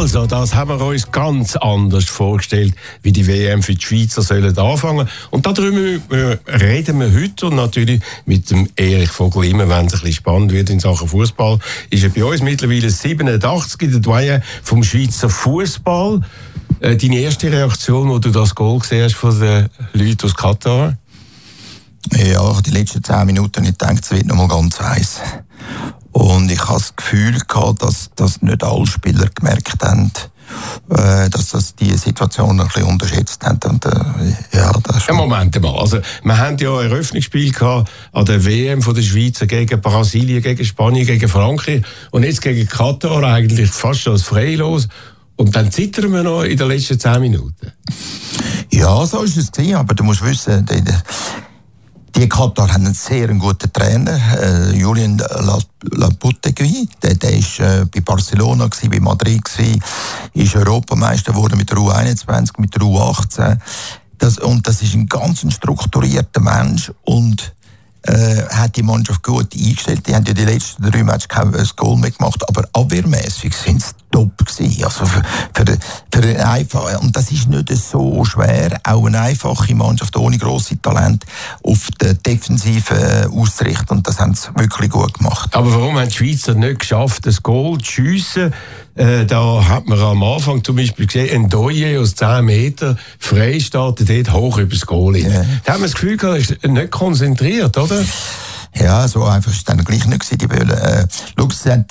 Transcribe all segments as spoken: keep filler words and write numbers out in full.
Also, das haben wir uns ganz anders vorgestellt, wie die W M für die Schweizer sollen anfangen. Und darüber reden wir heute und natürlich mit dem Erich Vogel. Immer wenn es ein bisschen spannend wird in Sachen Fußball, ist er bei uns mittlerweile siebenundachtzig, der Doyen vom Schweizer Fußball. Äh, deine erste Reaktion, als du das Goal gesehen hast von den Leuten aus Katar? Ja, die letzten zehn Minuten, ich denke, es wird noch mal ganz heiß. Und ich habe das Gefühl gehabt, dass, dass nicht alle Spieler gemerkt haben, äh, dass das die Situation ein bisschen unterschätzt haben. Und, äh, ja, das ja, Moment mal. Also, wir haben ja ein Eröffnungsspiel gehabt an der W M von der Schweizer gegen Brasilien, gegen Spanien, gegen Frankreich und jetzt gegen Katar eigentlich fast schon als Freilos. Und dann zittern wir noch in den letzten zehn Minuten. Ja, so ist es gewesen, aber du musst wissen, die, die Katar haben einen sehr guten Trainer, äh, Julien Lopetegui. Der, der ist äh, bei Barcelona gewesen, bei Madrid gewesen, ist Europameister geworden mit der U einundzwanzig, mit der U achtzehn. Das, und das ist ein ganz strukturierter Mensch und äh, hat die Mannschaft gut eingestellt. Die haben ja die letzten drei Matches kein Goal mehr gemacht, aber abwehrmäßig sind sie top gewesen. Also für, für, für eine einfache, und das ist nicht so schwer, auch eine einfache Mannschaft ohne grosse Talent auf die Defensive auszurichten, und das haben sie wirklich gut gemacht. Aber warum haben die Schweizer nicht geschafft, das Goal zu schiessen? Äh, da hat man am Anfang zum Beispiel gesehen, ein Doye aus zehn Metern frei startet dort hoch über das Goal. Ja. Da haben wir das Gefühl gehabt, er ist nicht konzentriert, oder? Ja, so einfach ist es dann gleich nicht gewesen, die Böhle. Äh, schau, es hat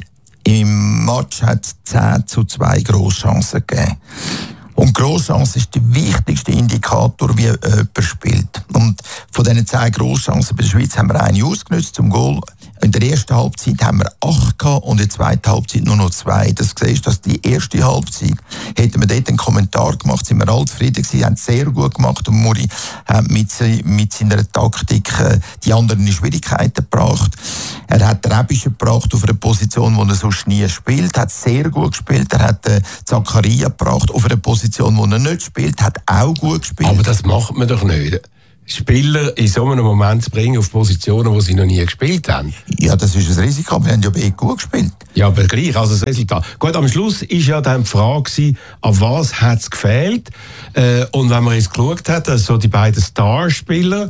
im Match hat es zehn zu zwei Grosschancen gegeben. Und Grosschance ist der wichtigste Indikator, wie jemand spielt. Und von diesen zehn Grosschancen bei der Schweiz haben wir eine ausgenutzt zum Goal. In der ersten Halbzeit haben wir acht gehabt und in der zweiten Halbzeit nur noch zwei. Das siehst, dass die erste Halbzeit, hätten wir dort einen Kommentar gemacht, sind wir alle zufrieden gewesen, haben es sehr gut gemacht und Muri hat mit, mit seiner Taktik äh, die anderen in Schwierigkeiten gebracht. Er hat Rebische gebracht auf einer Position, wo er sonst nie spielt, hat sehr gut gespielt. Er hat äh, Zakaria gebracht auf einer Position, wo er nicht spielt, hat auch gut gespielt. Aber das macht man doch nicht. Spieler in so einem Moment zu bringen auf Positionen, wo sie noch nie gespielt haben. Ja, das ist ein Risiko, aber wir haben ja beide gut gespielt. Ja, aber gleich, also das Resultat. Gut, am Schluss war ja dann die Frage gewesen, an was hat es gefehlt? Äh, und wenn man jetzt geschaut hat, also die beiden Starspieler,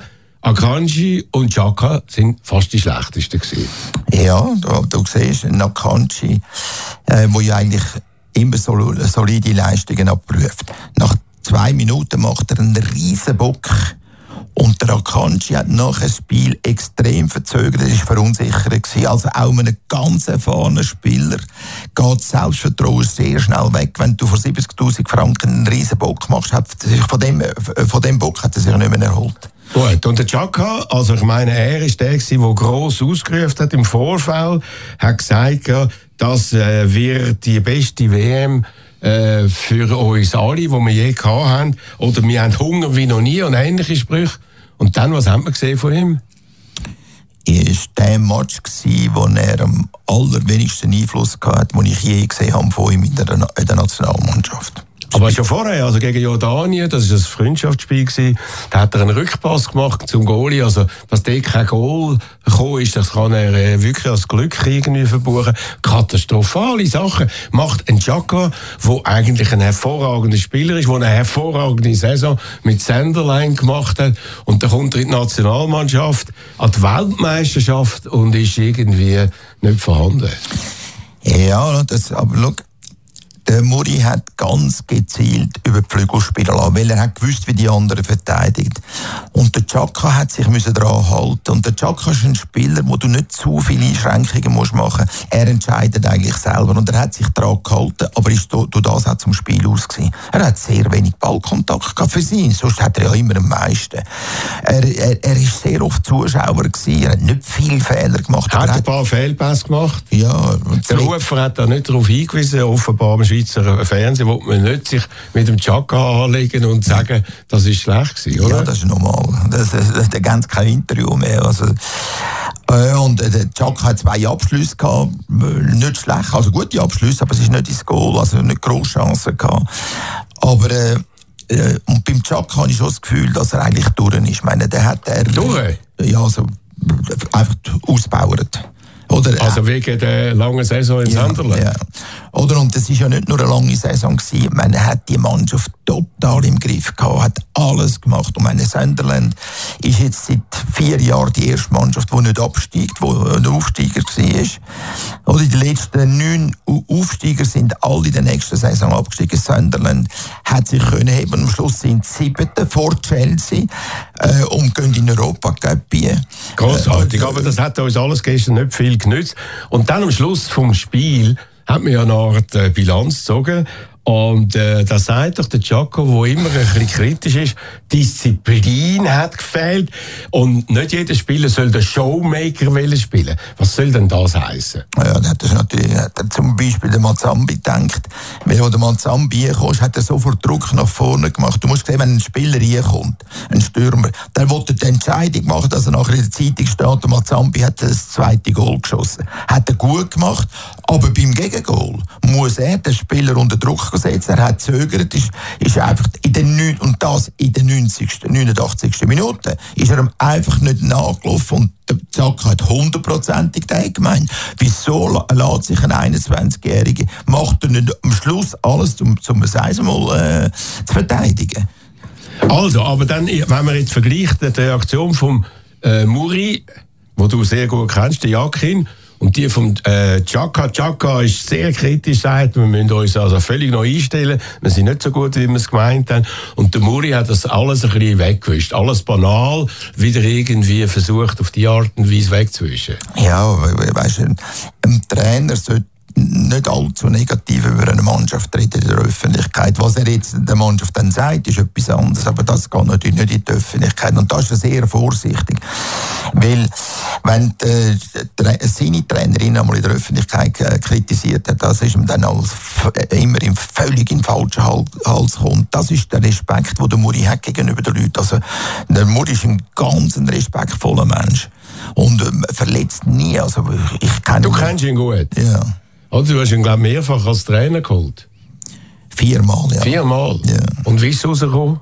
Akanji und Xhaka, sind fast die schlechtesten gewesen. Ja, du, du siehst, Akanji, äh, wo ja eigentlich immer so solide Leistungen abprüft. Nach zwei Minuten macht er einen riesen Bock. Und der Akanji hat nach dem Spiel extrem verzögert, er war verunsichert gewesen. Also auch einem ganz erfahrenen Spieler geht das Selbstvertrauen sehr schnell weg. Wenn du für siebzigtausend Franken einen riesen Bock machst, hat sich von dem, von dem Bock hat er sich nicht mehr erholt. Gut, und der Xhaka, also ich meine, er ist der gewesen, der gross ausgerufen hat im Vorfeld, hat gesagt, ja, das äh, wird die beste W M äh, für uns alle, die wir je gehabt haben. Oder wir haben Hunger wie noch nie und ähnliche Sprüche. Und dann, was haben wir gesehen von ihm? Es war der Match, wo er am allerwenigsten Einfluss hatte, den ich je gesehen habe von ihm in der, in der Nationalmannschaft. Aber schon vorher, also gegen Jordanien, das war ein Freundschaftsspiel gewesen, da hat er einen Rückpass gemacht zum Goalie, also dass dort kein Goal gekommen ist, das kann er äh, wirklich als Glück irgendwie verbuchen. Katastrophale Sachen macht ein Xhaka, der eigentlich ein hervorragender Spieler ist, der eine hervorragende Saison mit Sunderland gemacht hat, und dann kommt er in die Nationalmannschaft, an die Weltmeisterschaft und ist irgendwie nicht vorhanden. Ja, das, aber schau, der Muri hat ganz gezielt über die Flügel spielen lassen, weil er hat gewusst, wie die anderen verteidigt. Und der Xhaka hat sich daran halten. Und der Xhaka ist ein Spieler, wo du nicht zu viele Einschränkungen musst machen musst. Er entscheidet eigentlich selber. Und er hat sich daran gehalten, aber ist durch das auch zum Spiel ausgesehen. Er hat sehr wenig Ballkontakt gehabt für sie, sonst hat er ja immer am meisten. Er, er, er ist sehr oft Zuschauer gewesen, er hat nicht viele Fehler gemacht. Hat ein paar Fehlpässe gemacht? Ja. Der Rufer hat da nicht darauf hingewiesen, offenbar im Schweizer Fernsehen, wo man nicht sich mit dem Xhaka anlegen und sagen, das ist schlecht gewesen, oder? Ja, das ist normal. Das, das, das, da gibt es kein Interview mehr. Also, äh, und äh, der Xhaka hat zwei Abschlüsse gehabt, nicht schlecht, also gute Abschlüsse, aber es ist nicht ins Goal, also nicht grosse Chancen gehabt. Aber äh, äh, und beim Xhaka habe ich schon das Gefühl, dass er eigentlich durch ist. Ich meine, der hat er, durch? Ja, also einfach ausgebaut. Oder, also wegen der langen Saison in ja, Sunderland. Ja. Oder, und das war ja nicht nur eine lange Saison gewesen. Man hat die Mannschaft total im Griff gehabt, hat alles gemacht. Und meine Sunderland ist jetzt seit vier Jahren die erste Mannschaft, die nicht absteigt, die ein Aufsteiger war. Oder die letzten neun Aufsteiger sind alle in der nächsten Saison abgestiegen. Sunderland hat sich können heben. Am Schluss sind sie siebte vor Chelsea äh, und gehen in Europa Cup. Grossartig, äh, aber das hat uns alles gestern nicht viel genützt. Und dann am Schluss vom Spiel hat man ja eine Art äh, Bilanz gezogen. Und äh, da sagt doch der Giacomo, der immer ein bisschen kritisch ist, Disziplin hat gefehlt und nicht jeder Spieler soll den Showmaker spielen. Was soll denn das heißen? Ja, das hat natürlich hat er zum Beispiel der Mazambi gedacht. Weil wo der Mazambi kam, hat er sofort Druck nach vorne gemacht. Du musst sehen, wenn ein Spieler reinkommt, ein Stürmer, der wollte die Entscheidung machen, dass er nachher in der Zeitung steht, der Mazambi hat das zweite Goal geschossen. Hat er gut gemacht, aber beim Gegengoal muss er den Spieler unter Druck setzen. Er hat gezögert, ist, ist einfach in den neun, und das in den neunzigsten, neunundachtzigsten Minute ist er ihm einfach nicht nachgelaufen und der Zack hat hundertprozentig den gemeint. Wieso lässt sich ein einundzwanzigjähriger, macht er nicht am Schluss alles, um, um es einmal äh, zu verteidigen? Also, aber dann, wenn man jetzt vergleicht die Reaktion vom äh, Muri, wo du sehr gut kennst, der Jakin, und die vom äh, Xhaka. Xhaka ist sehr kritisch, sagt, wir müssen uns also völlig neu einstellen. Wir sind nicht so gut, wie wir es gemeint haben. Und der Muri hat das alles ein bisschen weggewischt. Alles banal, wieder irgendwie versucht, auf die Art und Weise wegzuwischen. Ja, weißt du, ein Trainer sollte nicht allzu negativ über eine Mannschaft reden in der Öffentlichkeit. Was er jetzt der Mannschaft dann sagt, ist etwas anderes. Aber das geht natürlich nicht in die Öffentlichkeit. Und da ist er sehr vorsichtig. Weil, wenn die, die, seine Trainerin einmal in der Öffentlichkeit äh, kritisiert hat, das ist ihm dann als, immer im, völlig in den falschen Hals kommt. Das ist der Respekt, den der Muri hat gegenüber den Leuten. Also, der Muri ist ein ganz ein respektvoller Mensch. Und äh, verletzt nie. Also, ich kenne du kennst ihn gut? Ja. Also, du hast ihn, glaube ich, mehrfach als Trainer geholt. Viermal, ja. Viermal? Ja. Und wie ist es rausgekommen?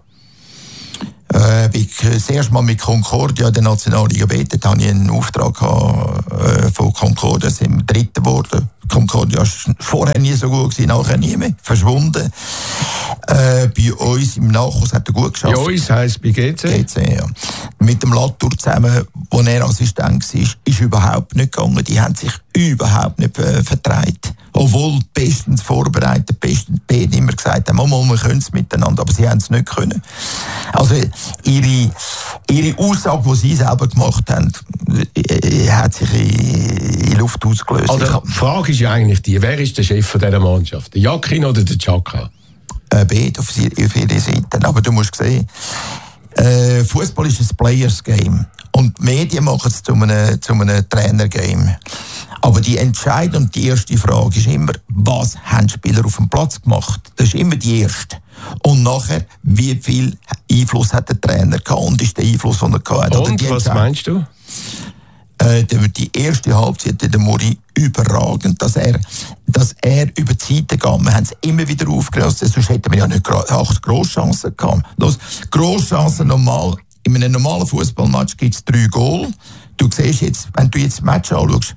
Äh, ich, das erste Mal mit Concordia, der Nationalliga B, da hatte ich einen Auftrag gehabt, äh, von Concordia, sind wir Dritter geworden. Concordia war vorher nie so gut gewesen, nachher nie mehr, verschwunden. Äh, bei uns im Nachhaus hat er gut geschafft. Bei uns heisst bei G C? G C, ja. Mit dem Latour zusammen, wo er Assistent war, ist überhaupt nicht gegangen. Die haben sich überhaupt nicht äh, vertreibt. Obwohl bestens vorbereitet, bestens beide immer gesagt haben, Mama, wir können es miteinander, aber sie haben es nicht können. Also ihre, ihre Aussage, die sie selber gemacht haben, hat sich in, in Luft ausgelöst. Also die Frage ist ja eigentlich die, wer ist der Chef von dieser Mannschaft? Der Jakin oder der Xhaka? Äh, beide auf, auf ihre Seiten. Aber du musst sehen, äh, Fußball ist ein Players-Game. Und die Medien machen es zu einem, zu einem Trainer-Game. Aber die entscheidende und die erste Frage ist immer, was haben die Spieler auf dem Platz gemacht? Das ist immer die erste. Und nachher, wie viel Einfluss hat der Trainer gehabt und ist der Einfluss, den er gehabt hat? Und, was meinst du? Äh, die erste Halbzeit, der Muri, überragend, dass er, dass er über die Seite geht. Wir haben es immer wieder aufgelöst, sonst hätten wir ja nicht acht Grosschancen gehabt. Los, Grosschancen normal. In einem normalen Fußballmatch gibt es drei Goal. Du siehst jetzt, wenn du jetzt das Match anschaust,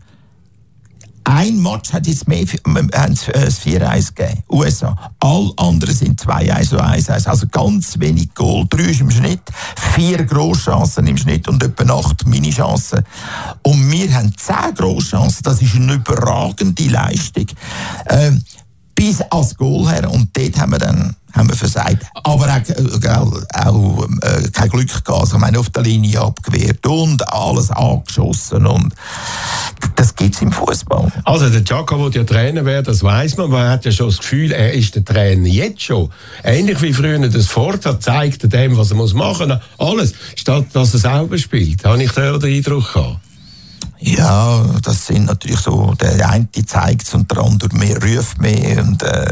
ein Match hat jetzt mehr, haben es vier eins gegeben, U S A. Alle anderen sind zwei eins oder eins eins. Also ganz wenig Goal. Drei ist im Schnitt, vier Grosschancen im Schnitt und etwa acht Minichancen. Und wir haben zehn Grosschancen. Das ist eine überragende Leistung. Ähm, bis als Goal her. Und dort haben wir dann haben wir versagt. Aber auch, auch, auch äh, kein Glück gehabt. Also, ich meine, auf der Linie abgewehrt und alles angeschossen. Und das gibt es im Fußball. Also, der Xhaka, der ja Trainer wäre, das weiss man. Man hat ja schon das Gefühl, er ist der Trainer jetzt schon. Ähnlich wie früher das Ford hat, zeigt er dem, was er muss machen muss. Alles. Statt dass er selber spielt. Habe ich da den Eindruck gehabt. Ja, das sind natürlich so, der eine zeigt es und der andere mehr ruft mehr. Und, äh,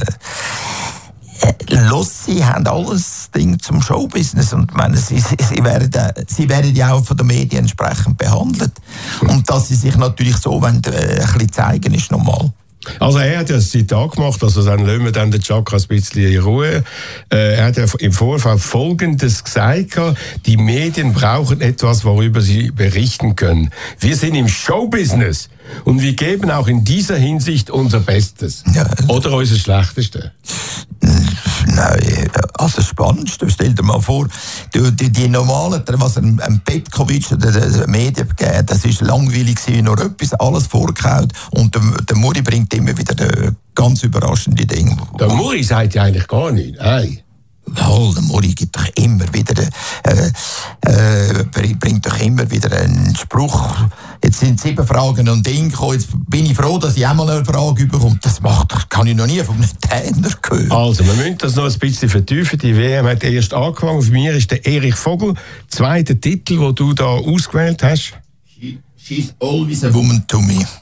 Los, sie haben alles Ding zum Showbusiness und meine, sie, sie, sie, werden, sie werden ja auch von den Medien entsprechend behandelt. Und dass sie sich natürlich so wollen, äh, ein bisschen zeigen, ist normal. Also er hat ja ein Zitat gemacht, also dann lassen wir dann den Xhaka ein bisschen in Ruhe. Äh, er hat ja im Vorfall Folgendes gesagt, die Medien brauchen etwas, worüber sie berichten können. Wir sind im Showbusiness Und wir geben auch in dieser Hinsicht unser Bestes. Ja. Oder unser Schlechteste. Nein, also das Spannendste, stell dir mal vor, die, die, die normalen, was ein, ein Petkovic oder der Medien gegeben, das ist langweilig gewesen, nur etwas, alles vorgehauen und der, der Muri bringt immer wieder ganz überraschende Dinge. Der Muri sagt ja eigentlich gar nichts. Nein. Well, der Muri gibt doch immer wieder, äh, äh, bringt doch immer wieder einen Spruch. Jetzt sind sieben Fragen und Dinge gekommen. Jetzt bin ich froh, dass ich auch mal eine Frage bekomme. Das macht, das kann ich noch nie von einem Trainer gehört. Also, wir müssen das noch ein bisschen vertiefen. Die W M hat erst angefangen. Für mich ist der Erich Vogel. Zweiter Titel, den du da ausgewählt hast. She's always a woman to me.